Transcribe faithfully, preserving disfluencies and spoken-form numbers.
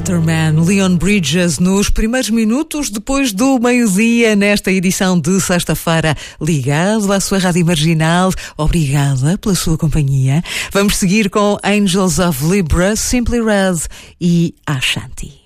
Letterman, Leon Bridges, nos primeiros minutos depois do meio-dia, nesta edição de sexta-feira, ligado à sua rádio marginal. Obrigada pela sua companhia. Vamos seguir com Angels of Libra, Simply Red e Ashanti.